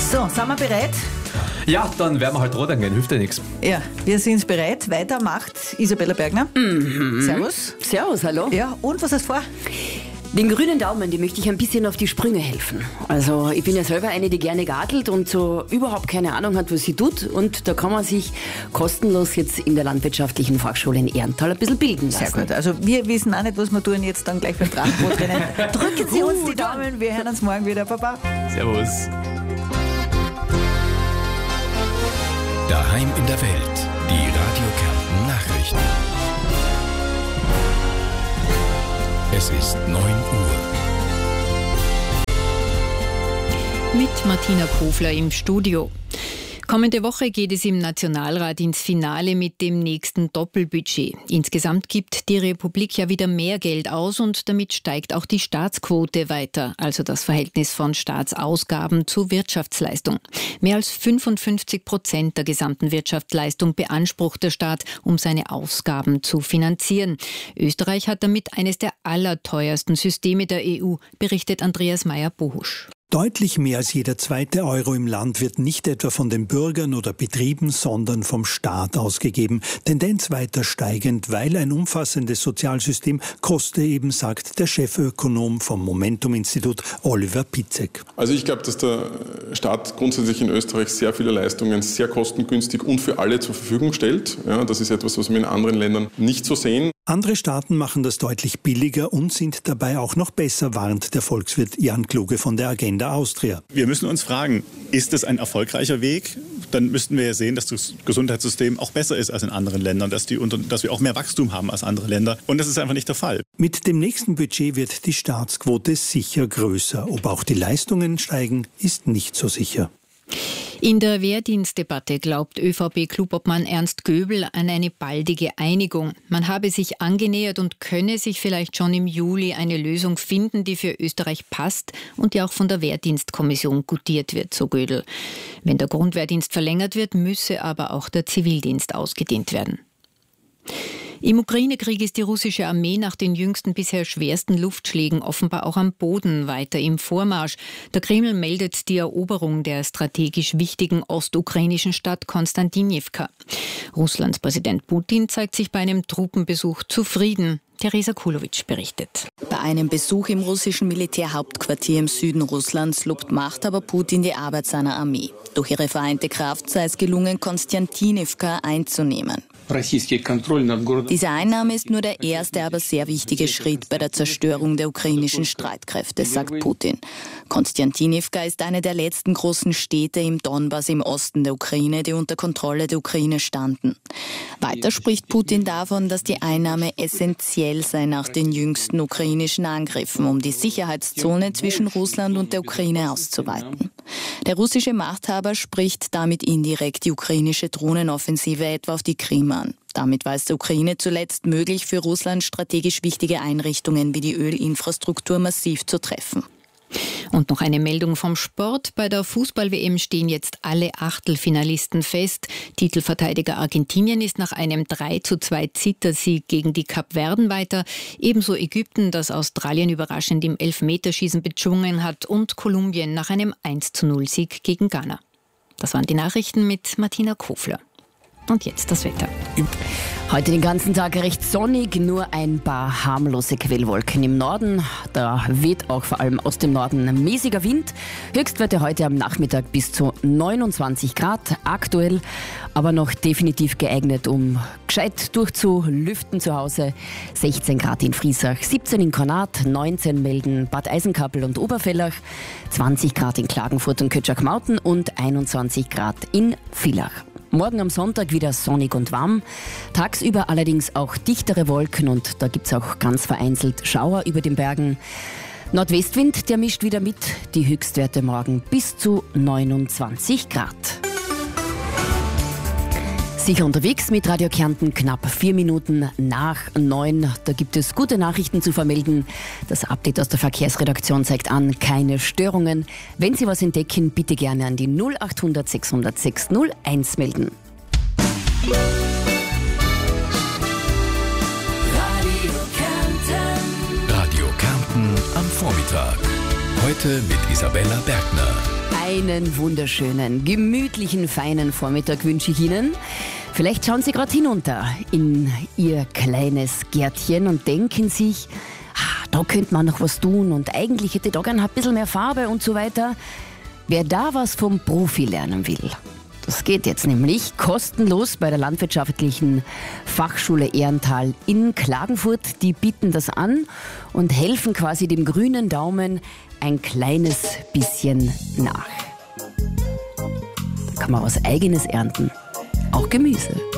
So, sind wir bereit? Ja, dann werden wir halt rodern gehen, hilft ja nichts. Ja, wir sind bereit. Weiter macht Isabella Bergner. Servus. Servus, hallo. Ja, und was hast du vor? Den grünen Daumen, die möchte ich ein bisschen auf die Sprünge helfen. Also ich bin ja selber eine, die gerne gartelt und so überhaupt keine Ahnung hat, was sie tut. Und da kann man sich kostenlos jetzt in der Landwirtschaftlichen Fachschule in Ehrental ein bisschen bilden lassen. Sehr gut. Also wir wissen auch nicht, was wir tun jetzt dann gleich beim Drachenboot rennen. Drücken Sie uns die Daumen, wir hören uns morgen wieder. Baba. Servus. Daheim in der Welt. Die Radio Kärnten Nachrichten. Es ist 9 Uhr. Mit Martina Kofler im Studio. Kommende Woche geht es im Nationalrat ins Finale mit dem nächsten Doppelbudget. Insgesamt gibt die Republik ja wieder mehr Geld aus und damit steigt auch die Staatsquote weiter, also das Verhältnis von Staatsausgaben zu Wirtschaftsleistung. Mehr als 55% der gesamten Wirtschaftsleistung beansprucht der Staat, um seine Ausgaben zu finanzieren. Österreich hat damit eines der allerteuersten Systeme der EU, berichtet Andreas Meyer-Bohusch. Deutlich mehr als jeder zweite Euro im Land wird nicht etwa von den Bürgern oder Betrieben, sondern vom Staat ausgegeben. Tendenz weiter steigend, weil ein umfassendes Sozialsystem koste eben, sagt der Chefökonom vom Momentum-Institut Oliver Pitzek. Also ich glaube, dass der Staat grundsätzlich in Österreich sehr viele Leistungen sehr kostengünstig und für alle zur Verfügung stellt. Ja, das ist etwas, was wir in anderen Ländern nicht so sehen. Andere Staaten machen das deutlich billiger und sind dabei auch noch besser, warnt der Volkswirt Jan Kluge von der Agenda Austria. Wir müssen uns fragen, ist es ein erfolgreicher Weg? Dann müssten wir ja sehen, dass das Gesundheitssystem auch besser ist als in anderen Ländern, dass wir auch mehr Wachstum haben als andere Länder. Und das ist einfach nicht der Fall. Mit dem nächsten Budget wird die Staatsquote sicher größer. Ob auch die Leistungen steigen, ist nicht so sicher. In der Wehrdienstdebatte glaubt ÖVP-Klubobmann Ernst Göbel an eine baldige Einigung. Man habe sich angenähert und könne sich vielleicht schon im Juli eine Lösung finden, die für Österreich passt und die auch von der Wehrdienstkommission gutiert wird, so Göbel. Wenn der Grundwehrdienst verlängert wird, müsse aber auch der Zivildienst ausgedehnt werden. Im Ukraine-Krieg ist die russische Armee nach den jüngsten bisher schwersten Luftschlägen offenbar auch am Boden weiter im Vormarsch. Der Kreml meldet die Eroberung der strategisch wichtigen ostukrainischen Stadt Konstantinivka. Russlands Präsident Putin zeigt sich bei einem Truppenbesuch zufrieden. Theresa Kulowitsch berichtet. Bei einem Besuch im russischen Militärhauptquartier im Süden Russlands lobt Machthaber Putin die Arbeit seiner Armee. Durch ihre vereinte Kraft sei es gelungen, Konstantinivka einzunehmen. Diese Einnahme ist nur der erste, aber sehr wichtige Schritt bei der Zerstörung der ukrainischen Streitkräfte, sagt Putin. Konstantinivka ist eine der letzten großen Städte im Donbass im Osten der Ukraine, die unter Kontrolle der Ukraine standen. Weiter spricht Putin davon, dass die Einnahme essentiell sei nach den jüngsten ukrainischen Angriffen, um die Sicherheitszone zwischen Russland und der Ukraine auszuweiten. Der russische Machthaber spricht damit indirekt die ukrainische Drohnenoffensive etwa auf die Krim an. Damit war es der Ukraine zuletzt möglich, für Russland strategisch wichtige Einrichtungen wie die Ölinfrastruktur massiv zu treffen. Und noch eine Meldung vom Sport. Bei der Fußball-WM stehen jetzt alle Achtelfinalisten fest. Titelverteidiger Argentinien ist nach einem 3:2 Zittersieg gegen die Kapverden weiter. Ebenso Ägypten, das Australien überraschend im Elfmeterschießen bezwungen hat, und Kolumbien nach einem 1:0 Sieg gegen Ghana. Das waren die Nachrichten mit Martina Kofler. Und jetzt das Wetter. Heute den ganzen Tag recht sonnig, nur ein paar harmlose Quellwolken im Norden. Da weht auch vor allem aus dem Norden mäßiger Wind. Höchstwerte heute am Nachmittag bis zu 29 Grad. Aktuell aber noch definitiv geeignet, um gescheit durchzulüften zu Hause. 16 Grad in Friesach, 17 in Granat, 19 melden Bad Eisenkappel und Oberfellach, 20 Grad in Klagenfurt und Kötschak-Mauten und 21 Grad in Villach. Morgen am Sonntag wieder sonnig und warm. Tagsüber allerdings auch dichtere Wolken und da gibt es auch ganz vereinzelt Schauer über den Bergen. Nordwestwind, der mischt wieder mit. Die Höchstwerte morgen bis zu 29 Grad. Sicher unterwegs mit Radio Kärnten, knapp 4 Minuten nach 9. Da gibt es gute Nachrichten zu vermelden. Das Update aus der Verkehrsredaktion zeigt an, keine Störungen. Wenn Sie was entdecken, bitte gerne an die 0800 600 601 melden. Radio Kärnten am Vormittag. Heute mit Isabella Bergner. Einen wunderschönen, gemütlichen, feinen Vormittag wünsche ich Ihnen. Vielleicht schauen Sie gerade hinunter in Ihr kleines Gärtchen und denken sich, da könnte man noch was tun und eigentlich hätte ich da gerne ein bisschen mehr Farbe und so weiter. Wer da was vom Profi lernen will, das geht jetzt nämlich kostenlos bei der Landwirtschaftlichen Fachschule Ehrental in Klagenfurt. Die bieten das an und helfen quasi dem grünen Daumen ein kleines bisschen nach. Da kann man was Eigenes ernten, auch Gemüse.